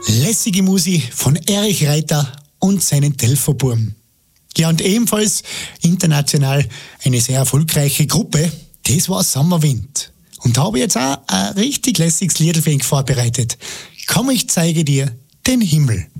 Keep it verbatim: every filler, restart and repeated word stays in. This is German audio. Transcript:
Lässige Musik von Erich Reiter und seinen Telferburm. Ja, und ebenfalls international eine sehr erfolgreiche Gruppe, das war Sommerwind. Und da habe ich jetzt auch ein richtig lässiges Lied für ihn vorbereitet. Komm, ich zeige dir den Himmel.